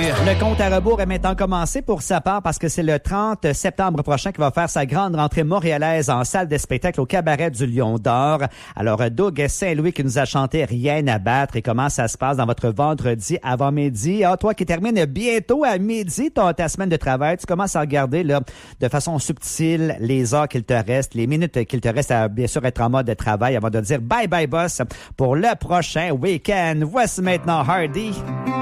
Le compte à rebours est maintenant commencé pour sa part parce que c'est le 30 septembre prochain qu'il va faire sa grande rentrée montréalaise en salle de spectacle au cabaret du Lion d'Or. Alors, Doug Saint-Louis qui nous a chanté Rien à battre et comment ça se passe dans votre vendredi avant midi. Ah, toi qui termines bientôt à midi ta semaine de travail, tu commences à regarder là de façon subtile les heures qu'il te reste, les minutes qu'il te reste à bien sûr être en mode de travail avant de dire bye bye boss pour le prochain week-end. Voici maintenant Hardy.